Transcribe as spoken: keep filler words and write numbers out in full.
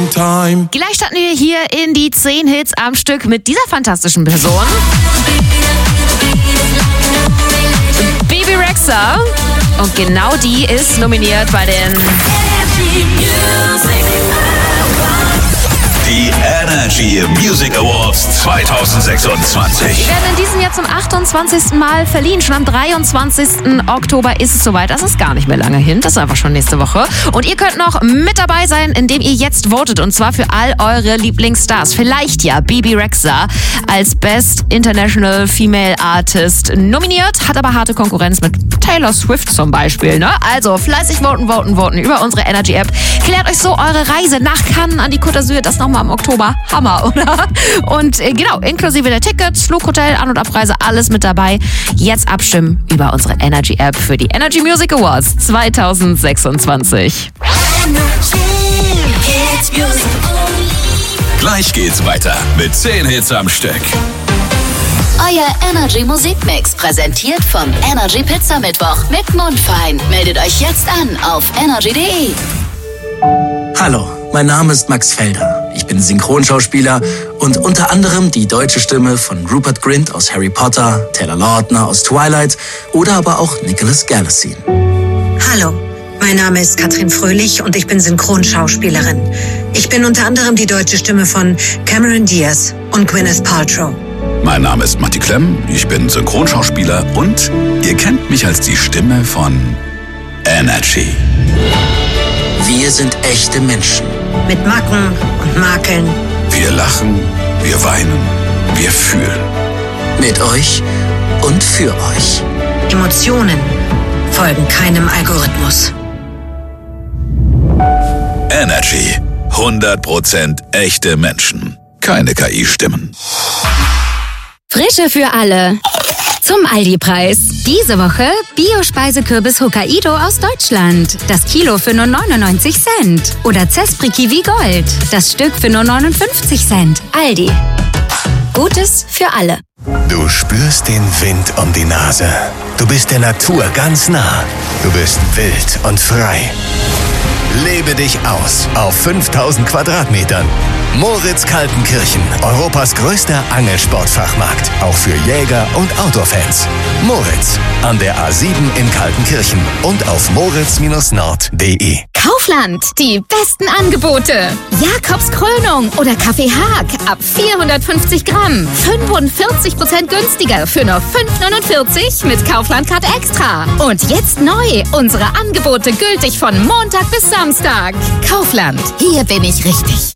time. Gleich starten wir hier in die zehn Hits am Stück mit dieser fantastischen Person. Bebe Rexha. Und genau die ist nominiert bei den Die Energy Music Awards zwanzig sechsundzwanzig. Die werden in diesem Jahr zum achtundzwanzigsten Mal verliehen. Schon am dreiundzwanzigsten Oktober ist es soweit. Das ist gar nicht mehr lange hin. Das ist einfach schon nächste Woche. Und ihr könnt noch mit dabei sein, indem ihr jetzt votet. Und zwar für all eure Lieblingsstars. Vielleicht ja Bebe Rexha als Best International Female Artist nominiert. Hat aber harte Konkurrenz mit Taylor Swift zum Beispiel. Ne? Also fleißig voten, voten, voten über unsere Energy App. Klärt euch so eure Reise nach Cannes an die Côte d'Azur. Das nochmal im Oktober. Hammer, oder? Und äh, genau, inklusive der Tickets, Flughotel, An- und Abreise, alles mit dabei. Jetzt abstimmen über unsere Energy App für die Energy Music Awards zwanzig sechsundzwanzig. Gleich geht's weiter mit zehn Hits am Stück. Euer Energy Musikmix, präsentiert vom Energy Pizza Mittwoch mit Mundfein. Meldet euch jetzt an auf energy punkt de. Hallo, mein Name ist Max Felder. Ich bin Synchronschauspieler und unter anderem die deutsche Stimme von Rupert Grint aus Harry Potter, Taylor Lautner aus Twilight oder aber auch Nicholas Galitzine. Hallo, mein Name ist Katrin Fröhlich und ich bin Synchronschauspielerin. Ich bin unter anderem die deutsche Stimme von Cameron Diaz und Gwyneth Paltrow. Mein Name ist Matti Klemm, ich bin Synchronschauspieler und ihr kennt mich als die Stimme von Energy. Wir sind echte Menschen. Mit Macken und Makeln. Wir lachen, wir weinen, wir fühlen. Mit euch und für euch. Emotionen folgen keinem Algorithmus. Energy. hundert Prozent echte Menschen. Keine K I-Stimmen. Frische für alle. Zum Aldi-Preis. Diese Woche Bio-Speisekürbis Hokkaido aus Deutschland. Das Kilo für nur neunundneunzig Cent. Oder Zespri Kiwi Gold. Das Stück für nur neunundfünfzig Cent. Aldi. Gutes für alle. Du spürst den Wind um die Nase. Du bist der Natur ganz nah. Du bist wild und frei. Lebe dich aus auf fünftausend Quadratmetern. Moritz Kaltenkirchen, Europas größter Angelsportfachmarkt. Auch für Jäger und Outdoor-Fans. Moritz, an der A sieben in Kaltenkirchen und auf moritz nord punkt de. Kaufland, die besten Angebote. Jakobs Krönung oder Kaffee Haag ab vierhundertfünfzig Gramm. fünfundvierzig Prozent günstiger für nur fünf neunundvierzig mit Kaufland-Card Extra. Und jetzt neu, unsere Angebote gültig von Montag bis Samstag. Kaufland, hier bin ich richtig.